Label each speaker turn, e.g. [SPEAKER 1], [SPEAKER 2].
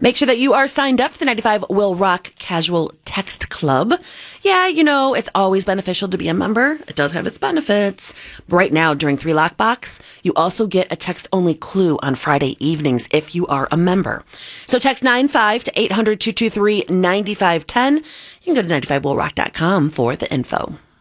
[SPEAKER 1] Make sure that you are signed up for the 95 Will Rock Casual Text Club. Yeah, it's always beneficial to be a member. It does have its benefits. But right now, during 3 Lockbox, you also get a text-only clue on Friday evenings if you are a member. So text 95 to 800-223-9510. You can go to 95willrock.com for the info.